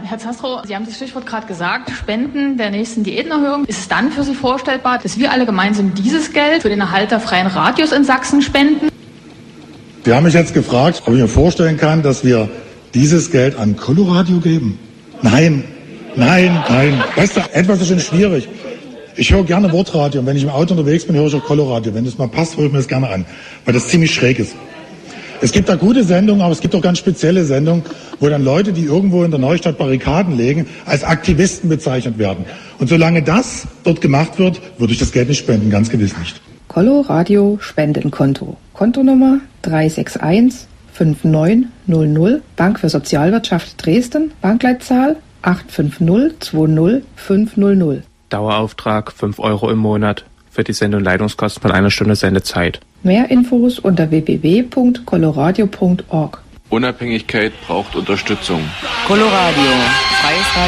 Herr Zastrow, Sie haben das Stichwort gerade gesagt, Spenden der nächsten Diätenerhöhung. Ist es dann für Sie vorstellbar, dass wir alle gemeinsam dieses Geld für den Erhalt der freien Radios in Sachsen spenden? Sie haben mich jetzt gefragt, ob ich mir vorstellen kann, dass wir dieses Geld an Coloradio geben. Nein. Weißt du, etwas ist schon schwierig. Ich höre gerne Wortradio und wenn ich im Auto unterwegs bin, höre ich auch Coloradio. Wenn das mal passt, höre ich mir das gerne an, weil das ziemlich schräg ist. Es gibt da gute Sendungen, aber es gibt auch ganz spezielle Sendungen, wo dann Leute, die irgendwo in der Neustadt Barrikaden legen, als Aktivisten bezeichnet werden. Und solange das dort gemacht wird, würde ich das Geld nicht spenden, ganz gewiss nicht. Coloradio Spendenkonto. Kontonummer 361 5900, Bank für Sozialwirtschaft Dresden, Bankleitzahl 850200500. Dauerauftrag 5 € im Monat für die Sende- und Leitungskosten von 1 Stunde Sendezeit. Mehr Infos unter www.coloradio.org. Unabhängigkeit braucht Unterstützung. Coloradio, freies